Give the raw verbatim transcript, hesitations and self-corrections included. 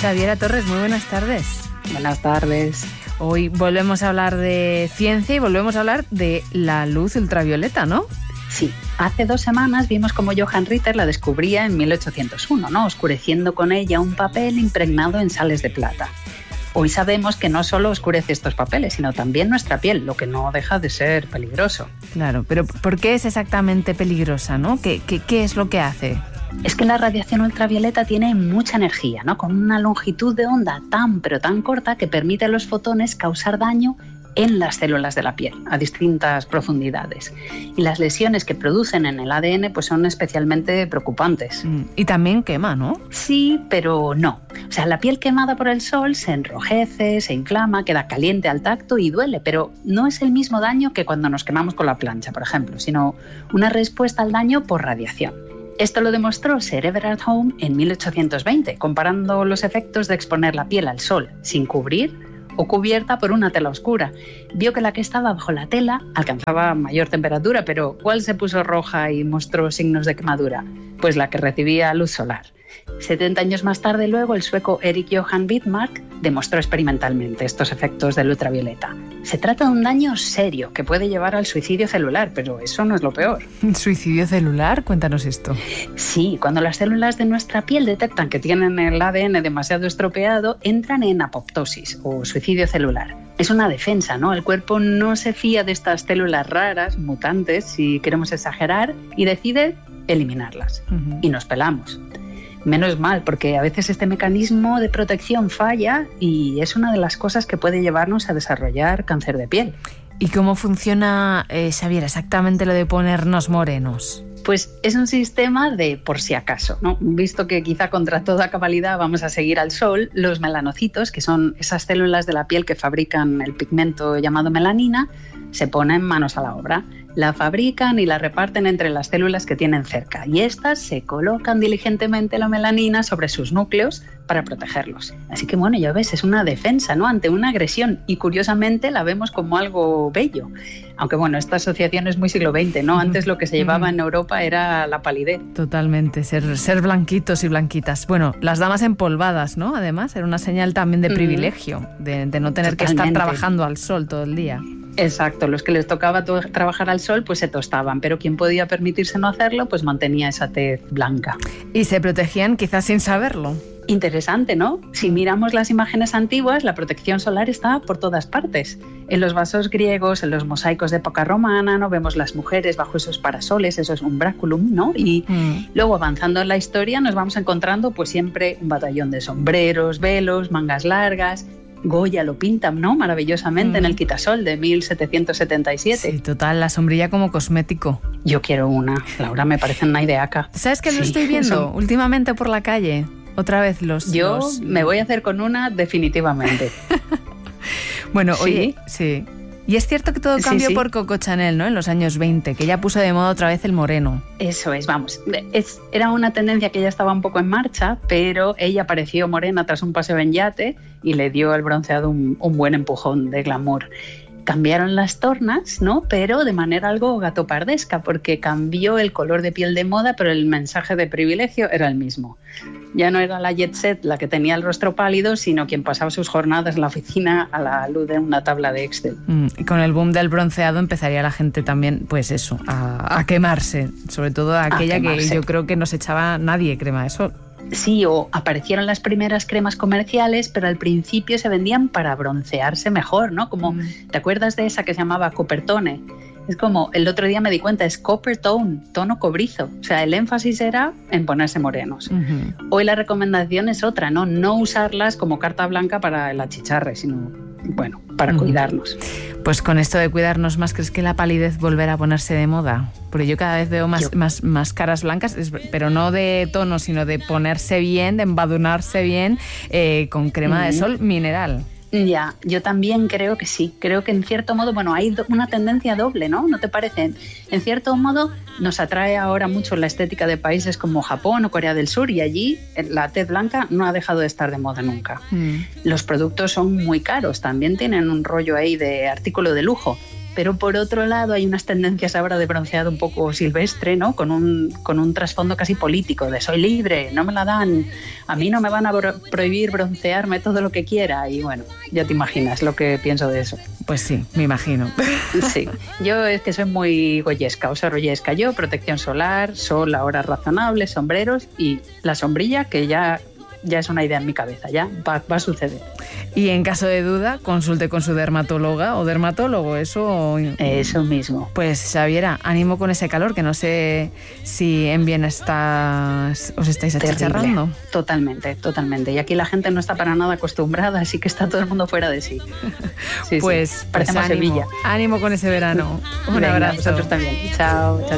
Xabiera Torres, muy buenas tardes. Buenas tardes. Hoy volvemos a hablar de ciencia y volvemos a hablar de la luz ultravioleta, ¿no? Sí, hace dos semanas vimos cómo Johann Ritter la descubría en mil ochocientos uno, ¿no? Oscureciendo con ella un papel impregnado en sales de plata. Hoy sabemos que no solo oscurece estos papeles, sino también nuestra piel, lo que no deja de ser peligroso. Claro, pero ¿por qué es exactamente peligrosa, no? ¿Qué, qué, qué es lo que hace? Es que la radiación ultravioleta tiene mucha energía, ¿no? Con una longitud de onda tan pero tan corta que permite a los fotones causar daño en las células de la piel a distintas profundidades. Y las lesiones que producen en el A D N pues son especialmente preocupantes. Mm, y también quema, ¿no? Sí, pero no. O sea, la piel quemada por el sol se enrojece, se inflama, queda caliente al tacto y duele, pero no es el mismo daño que cuando nos quemamos con la plancha, por ejemplo, sino una respuesta al daño por radiación. Esto lo demostró Sir Everard Home en mil ochocientos veinte, comparando los efectos de exponer la piel al sol sin cubrir o cubierta por una tela oscura. Vio que la que estaba bajo la tela alcanzaba mayor temperatura, pero ¿cuál se puso roja y mostró signos de quemadura? Pues la que recibía luz solar. setenta años más tarde, luego, el sueco Erik Johan Widmark demostró experimentalmente estos efectos del ultravioleta. Se trata de un daño serio que puede llevar al suicidio celular, pero eso no es lo peor. ¿Suicidio celular? Cuéntanos esto. Sí, cuando las células de nuestra piel detectan que tienen el A D N demasiado estropeado, entran en apoptosis o suicidio celular. Es una defensa, ¿no? El cuerpo no se fía de estas células raras, mutantes, si queremos exagerar, y decide eliminarlas. Uh-huh. Y nos pelamos. Menos mal, porque a veces este mecanismo de protección falla y es una de las cosas que puede llevarnos a desarrollar cáncer de piel. ¿Y cómo funciona, eh, Xabiera, exactamente lo de ponernos morenos? Pues es un sistema de por si acaso, ¿no? Visto que quizá contra toda cabalidad vamos a seguir al sol, los melanocitos, que son esas células de la piel que fabrican el pigmento llamado melanina, se ponen manos a la obra. La fabrican y la reparten entre las células que tienen cerca y estas se colocan diligentemente la melanina sobre sus núcleos para protegerlos. Así que bueno, ya ves, es una defensa, ¿no? Ante una agresión y curiosamente la vemos como algo bello. Aunque bueno, esta asociación es muy siglo veinte, ¿no? Antes lo que se llevaba en Europa era la palidez. Totalmente, ser, ser blanquitos y blanquitas. Bueno, las damas empolvadas, ¿no? Además, era una señal también de privilegio, de, de no tener Totalmente. que estar trabajando al sol todo el día. Exacto, los que les tocaba to- trabajar al sol pues se tostaban, pero quien podía permitirse no hacerlo pues mantenía esa tez blanca. Y se protegían quizás sin saberlo. Interesante, ¿no? Si miramos las imágenes antiguas, la protección solar estaba por todas partes. En los vasos griegos, en los mosaicos de época romana, ¿no? Vemos las mujeres bajo esos parasoles, esos umbráculum, ¿no? Y mm. luego avanzando en la historia nos vamos encontrando pues siempre un batallón de sombreros, velos, mangas largas. Goya lo pinta, ¿no? Maravillosamente mm. en el quitasol de mil setecientos setenta y siete. Sí, total, la sombrilla como cosmético. Yo quiero una, Laura, me parece una ideaca. ¿Sabes qué sí. lo estoy viendo sí. últimamente por la calle? Otra vez los... Yo los... me voy a hacer con una definitivamente. Bueno, ¿Sí? oye, sí. Y es cierto que todo cambió sí, sí. por Coco Chanel, ¿no? En los años veinte, que ella puso de moda otra vez el moreno. Eso es, vamos. Es, era una tendencia que ya estaba un poco en marcha, pero ella apareció morena tras un paseo en yate y le dio al bronceado un, un buen empujón de glamour. Cambiaron las tornas, ¿no? Pero de manera algo gatopardesca, porque cambió el color de piel de moda, pero el mensaje de privilegio era el mismo. Ya no era la jet set la que tenía el rostro pálido, sino quien pasaba sus jornadas en la oficina a la luz de una tabla de Excel. Mm, y con el boom del bronceado empezaría la gente también, pues eso, a, a quemarse. Sobre todo aquella que yo creo que no se echaba nadie crema de sol. Sí, o aparecieron las primeras cremas comerciales, pero al principio se vendían para broncearse mejor, ¿no? Como, mm. ¿te acuerdas de esa que se llamaba Coppertone? Es como, el otro día me di cuenta, es copper tone, tono cobrizo. O sea, el énfasis era en ponerse morenos. Uh-huh. Hoy la recomendación es otra, ¿no? No usarlas como carta blanca para el achicharre, sino, bueno, para uh-huh. cuidarnos. Pues con esto de cuidarnos más, ¿crees que la palidez volverá a ponerse de moda? Porque yo cada vez veo más, más, más caras blancas, pero no de tono, sino de ponerse bien, de embadurnarse bien, eh, con crema uh-huh. de sol mineral. Ya, yo también creo que sí. Creo que en cierto modo, bueno, hay do- una tendencia doble, ¿no? ¿No te parece? En cierto modo nos atrae ahora mucho la estética de países como Japón o Corea del Sur y allí la tez blanca no ha dejado de estar de moda nunca. Mm. Los productos son muy caros, también tienen un rollo ahí de artículo de lujo. pero por otro lado hay unas tendencias ahora de bronceado un poco silvestre, ¿no? Con un, con un trasfondo casi político, de soy libre, no me la dan, a mí no me van a prohibir broncearme todo lo que quiera. Y bueno, ya te imaginas lo que pienso de eso. Pues sí, me imagino. Sí, yo es que soy muy goyesca, o sea, rollesca. Yo, protección solar, sol a horas razonables, sombreros y la sombrilla, que ya, ya es una idea en mi cabeza, ya va, va a suceder. Y en caso de duda, consulte con su dermatóloga o dermatólogo, eso... Eso mismo. Pues Xaviera, ánimo con ese calor, que no sé si en Viena estás, os estáis achicharrando. Totalmente, totalmente. Y aquí la gente no está para nada acostumbrada, así que está todo el mundo fuera de sí. Sí, pues, sí. Parece pues más ánimo, Sevilla. Ánimo con ese verano. Un Venga, abrazo. Vosotros también. Chao. Chao.